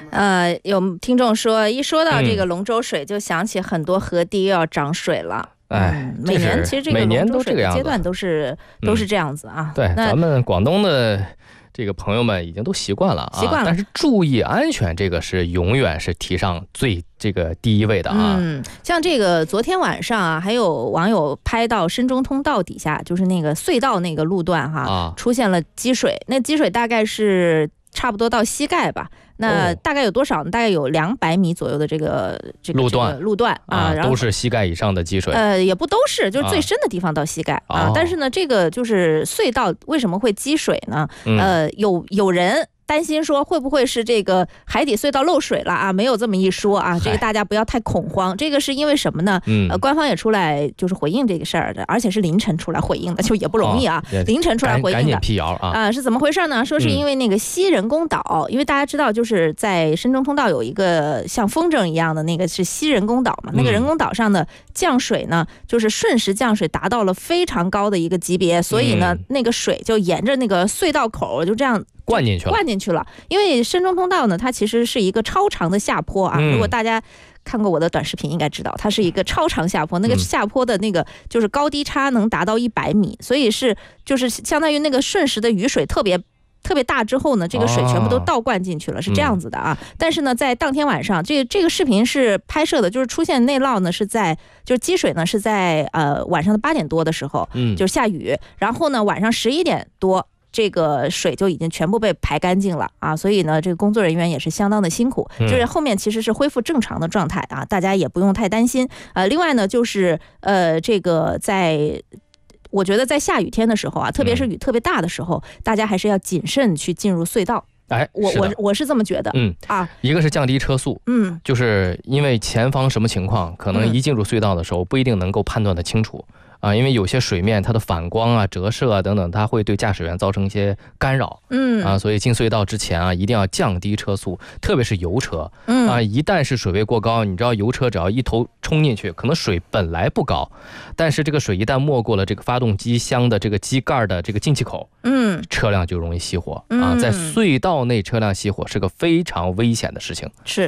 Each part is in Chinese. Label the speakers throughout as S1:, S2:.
S1: 有听众说，一说到这个龙舟水，就想起很多河堤要涨水了。每年其实这个龙舟水的阶段都是这样子啊。
S2: 对，咱们广东的这个朋友们已经都习惯了啊，但是注意安全，这个是永远是提上这个第一位的啊。
S1: 像这个昨天晚上啊，还有网友拍到深中通道底下，就是那个隧道那个路段出现了积水，那积水大概是差不多到膝盖吧。那大概有多少呢？大概有200米左右的这个路段啊，
S2: 都是膝盖以上的积水。
S1: 也不都是，就是最深的地方到膝盖啊。但是呢，这个就是隧道为什么会积水呢？有人担心说会不会是这个海底隧道漏水了啊？没有这么一说啊，这个大家不要太恐慌。这个是因为什么呢？官方也出来就是回应这个事儿的，而且是凌晨出来回应的，就也不容易啊。凌晨出来回应的，
S2: 赶紧辟谣啊！
S1: 是怎么回事呢？说是因为那个西人工岛，因为大家知道就是在深中通道有一个像风筝一样的那个是西人工岛嘛，那个人工岛上的降水呢，就是瞬时降水达到了非常高的一个级别，所以呢，那个水就沿着那个隧道口就这样灌进去了。因为深中通道呢，它其实是一个超长的下坡啊。如果大家看过我的短视频，应该知道它是一个超长下坡。那个下坡的那个就是高低差能达到100米，所以就是相当于那个瞬时的雨水特别大之后呢，这个水全部都倒灌进去了，是这样子的啊。但是呢，在当天晚上，这个视频是拍摄的，就是出现内涝呢就是积水呢是在晚上的8点多的时候，就是下雨，然后呢晚上11点多。这个水就已经全部被排干净了啊，所以呢，这个工作人员也是相当的辛苦。就是后面其实是恢复正常的状态啊，大家也不用太担心。另外呢，就是这个我觉得在下雨天的时候啊，特别是雨特别大的时候，大家还是要谨慎去进入隧道。我是这么觉得。
S2: 一个是降低车速，就是因为前方什么情况，可能一进入隧道的时候不一定能够判断得清楚。因为有些水面它的反光啊、折射啊等等，它会对驾驶员造成一些干扰。所以进隧道之前啊，一定要降低车速，特别是油车。一旦是水位过高，你知道油车只要一头冲进去，可能水本来不高，但是这个水一旦没过了这个发动机箱的这个机盖的这个进气口，车辆就容易熄火啊。在隧道内车辆熄火是个非常危险的事情。
S1: 是。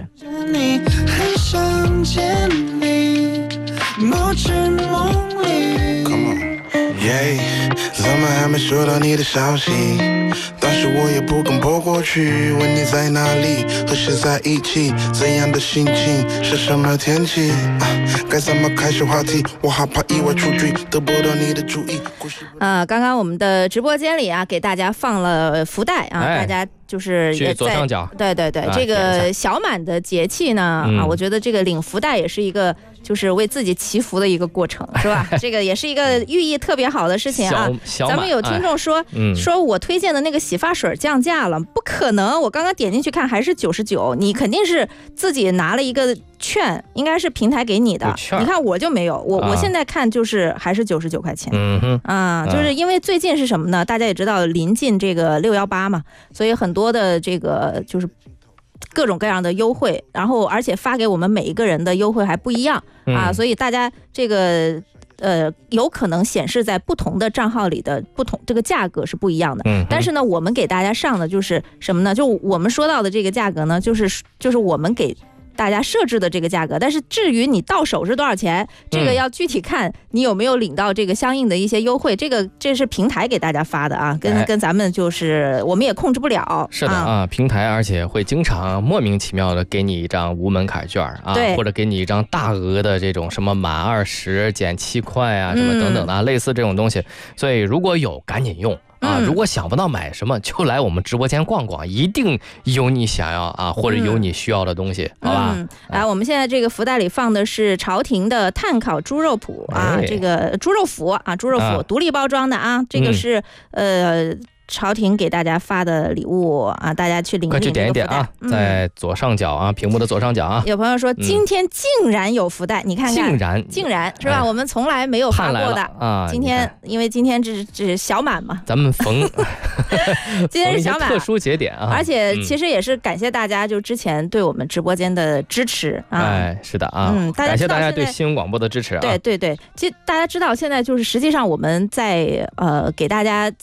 S3: 梦之梦里 Come on Yeah 怎么还没收到你的消息，当时我也不敢拨过去，问你在哪里，和谁在一起，怎样的心情，是什么天气该怎么开始话题，我好怕意外出局，得不到你的注意。
S1: 刚刚我们的直播间里啊，给大家放了福袋啊，大家就是
S2: 去左上角。
S1: 对，这个小满的节气呢我觉得这个领福袋也是一个就是为自己祈福的一个过程，是吧？这个也是一个寓意特别好的事情啊。咱们有听众说我推荐的那个洗发水降价了，不可能，我刚刚点进去看还是99，你肯定是自己拿了一个券，应该是平台给你的。你看我就没有，我现在看就是还是99块钱。就是因为最近是什么呢？大家也知道临近这个618嘛，所以很多的这个就是各种各样的优惠，然后而且发给我们每一个人的优惠还不一样所以大家这个有可能显示在不同的账号里的这个价格是不一样的。但是呢，我们给大家上的就是什么呢？就我们说到的这个价格呢，就是我们给大家设置的这个价格，但是至于你到手是多少钱，这个要具体看你有没有领到这个相应的一些优惠，这是平台给大家发的啊，跟咱们就是我们也控制不了。
S2: 是的平台而且会经常莫名其妙的给你一张无门槛券或者给你一张大额的这种什么满20减7块什么等等的类似这种东西，所以如果有赶紧用。如果想不到买什么，就来我们直播间逛逛，一定有你想要或者有你需要的东西，好吧？
S1: 我们现在这个福袋里放的是朝廷的炭烤猪肉脯这个猪肉脯独立包装的这个是朝廷给大家发的礼物大家去领
S2: 快去点一点在左上角屏幕的左上角
S1: 有朋友说今天竟然有福袋，你看看，竟然是吧？我们从来没有发过的今天因为今天这是小满嘛，
S2: 咱们
S1: 今天是小满
S2: 特殊节点
S1: 而且其实也是感谢大家就之前对我们直播间的支持
S2: 是的感谢大家对新闻广播的支持
S1: 对，其实大家知道现在就是实际上我们在给大家